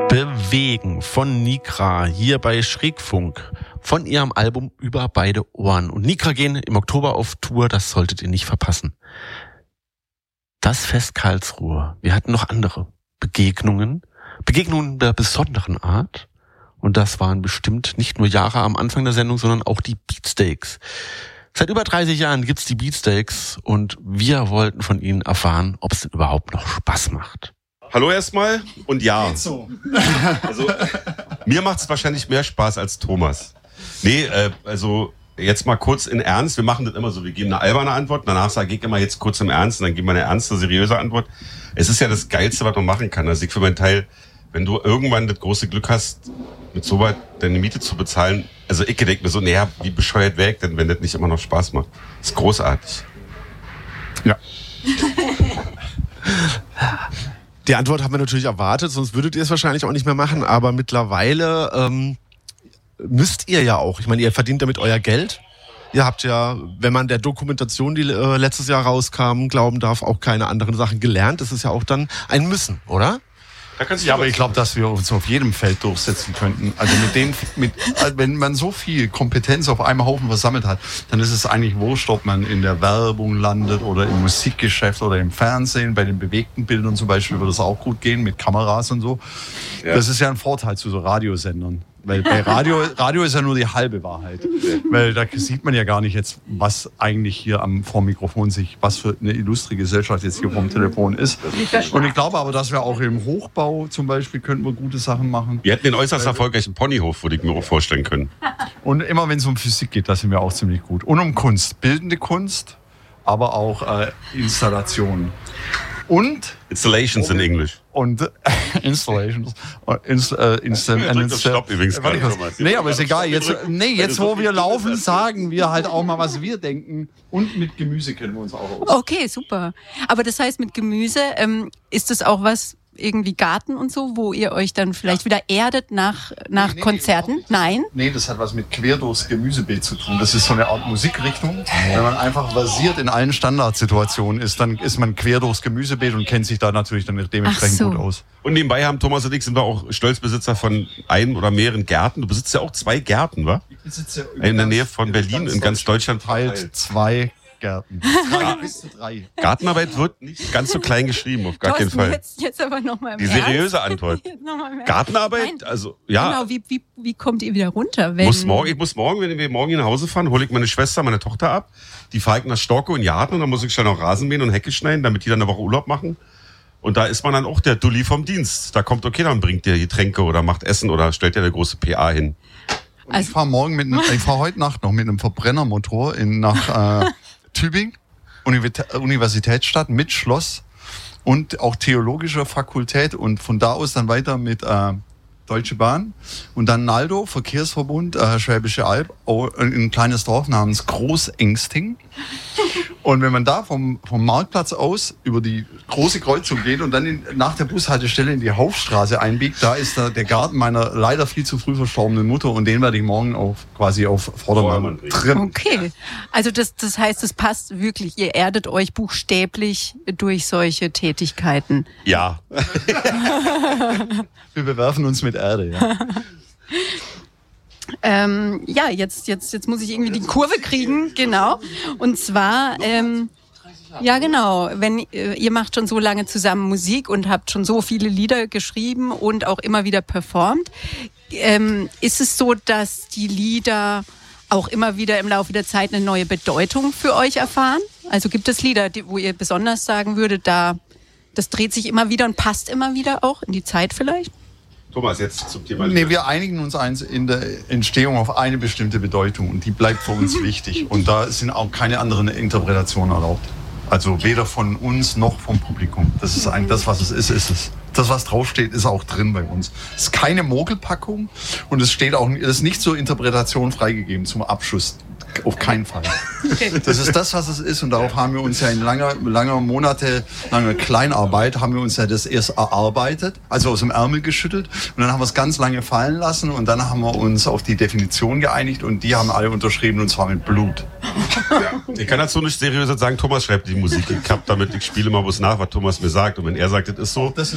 Bewegen von Nikra hier bei Schrägfunk von ihrem Album Über beide Ohren. Und Nikra gehen im Oktober auf Tour, das solltet ihr nicht verpassen. Das Fest Karlsruhe. Wir hatten noch andere Begegnungen der besonderen Art. Und das waren bestimmt nicht nur Jahre am Anfang der Sendung, sondern auch die Beatsteaks. Seit über 30 Jahren gibt's die Beatsteaks und wir wollten von ihnen erfahren, ob es denn überhaupt noch Spaß macht. Hallo erstmal und ja. Geht so. Also mir macht es wahrscheinlich mehr Spaß als Thomas. Nee, also jetzt mal kurz in Ernst. Wir machen das immer so, wir geben eine alberne Antwort, danach sage ich immer jetzt kurz im Ernst und dann geben wir eine ernste, seriöse Antwort. Es ist ja das Geilste, was man machen kann. Also ich für meinen Teil, wenn du irgendwann das große Glück hast, mit so weit deine Miete zu bezahlen, also ich denke mir so, naja, wie bescheuert wäre ich denn, wenn das nicht immer noch Spaß macht. Das ist großartig. Ja. Die Antwort haben wir natürlich erwartet, sonst würdet ihr es wahrscheinlich auch nicht mehr machen. Aber mittlerweile müsst ihr ja auch. Ich meine, ihr verdient damit euer Geld. Ihr habt ja, wenn man der Dokumentation, die letztes Jahr rauskam, glauben darf, auch keine anderen Sachen gelernt. Das ist ja auch dann ein Müssen, oder? Ja, aber ich glaube, dass wir uns auf jedem Feld durchsetzen könnten. Also wenn man so viel Kompetenz auf einem Haufen versammelt hat, dann ist es eigentlich wurscht, ob man in der Werbung landet oder im Musikgeschäft oder im Fernsehen. Bei den bewegten Bildern zum Beispiel würde es auch gut gehen mit Kameras und so. Ja. Das ist ja ein Vorteil zu so Radiosendern. Weil bei Radio ist ja nur die halbe Wahrheit. Weil da sieht man ja gar nicht jetzt, was eigentlich hier vor dem Mikrofon was für eine illustre Gesellschaft jetzt hier vom Telefon ist. Und ich glaube aber, dass wir auch im Hochbau zum Beispiel könnten wir gute Sachen machen. Wir hätten den äußerst erfolgreichen Ponyhof, würde ich mir auch vorstellen können. Und immer wenn es um Physik geht, da sind wir auch ziemlich gut. Und um Kunst, bildende Kunst, aber auch Installationen. Und Installations in English. Und Installations. Stopp übrigens. Nee, aber ist egal. Jetzt wo wir laufen, sagen wir halt auch mal, was wir denken. Und mit Gemüse kennen wir uns auch aus. Okay, super. Aber das heißt, mit Gemüse, ist das auch was, irgendwie Garten und so, wo ihr euch dann vielleicht wieder erdet nach Konzerten? Nein? Nee, das hat was mit quer durchs Gemüsebeet zu tun. Das ist so eine Art Musikrichtung. Wenn man einfach versiert in allen Standardsituationen ist, dann ist man quer durchs Gemüsebeet und kennt sich da natürlich dann dementsprechend gut aus. Und nebenbei haben Thomas und ich sind wir auch Stolzbesitzer von einem oder mehreren Gärten. Du besitzt ja auch 2 Gärten, wa? Ich besitze ja in der Nähe von Berlin, in ganz Deutschland verteilt 2 Gärten. 3. Gartenarbeit wird nicht ganz so klein geschrieben, auf gar keinen Fall. Jetzt aber noch mal die seriöse Antwort. Gartenarbeit, also ja. Genau, wie kommt ihr wieder runter? Ich muss morgen, wenn wir morgen nach Hause fahren, hole ich meine Schwester, meine Tochter ab. Die fahre ich nach Storkow in den Garten und dann muss ich schnell noch Rasen mähen und Hecke schneiden, damit die dann eine Woche Urlaub machen. Und da ist man dann auch der Dulli vom Dienst. Da kommt, okay, dann bringt der Getränke oder macht Essen oder stellt der eine große PA hin. Also, ich fahre heute Nacht noch mit einem Verbrennermotor nach Tübingen, Universitätsstadt mit Schloss und auch theologischer Fakultät und von da aus dann weiter mit Deutsche Bahn und dann Naldo, Verkehrsverbund, Schwäbische Alb, ein kleines Dorf namens Großengsting. Und wenn man da vom Marktplatz aus über die große Kreuzung geht und dann nach der Bushaltestelle in die Hauptstraße einbiegt, da ist der Garten meiner leider viel zu früh verstorbenen Mutter und den werde ich morgen auf Vordermann trimmen. Okay, also das heißt, es passt wirklich, ihr erdet euch buchstäblich durch solche Tätigkeiten. Ja. Wir bewerfen uns mit Erde, ja. Jetzt muss ich irgendwie die Kurve kriegen, genau. Und zwar, ja genau, wenn ihr macht schon so lange zusammen Musik und habt schon so viele Lieder geschrieben und auch immer wieder performt, ist es so, dass die Lieder auch immer wieder im Laufe der Zeit eine neue Bedeutung für euch erfahren? Also gibt es Lieder, wo ihr besonders sagen würdet, das dreht sich immer wieder und passt immer wieder auch in die Zeit vielleicht? Thomas, jetzt zum Thema. Nee, wir einigen uns in der Entstehung auf eine bestimmte Bedeutung und die bleibt für uns wichtig. Und da sind auch keine anderen Interpretationen erlaubt. Also weder von uns noch vom Publikum. Das ist eigentlich das, was es ist, ist es. Das, was draufsteht, ist auch drin bei uns. Es ist keine Mogelpackung und es ist nicht zur Interpretation freigegeben, zum Abschuss. Auf keinen Fall. Das ist das, was es ist und darauf haben wir uns ja in langer Kleinarbeit haben wir uns ja das erst erarbeitet, also aus dem Ärmel geschüttelt und dann haben wir es ganz lange fallen lassen und dann haben wir uns auf die Definition geeinigt und die haben alle unterschrieben und zwar mit Blut. Ja. Ich kann dazu nicht seriös sagen, Thomas schreibt die Musik. Ich spiele mal was nach, was Thomas mir sagt und wenn er sagt, das ist so,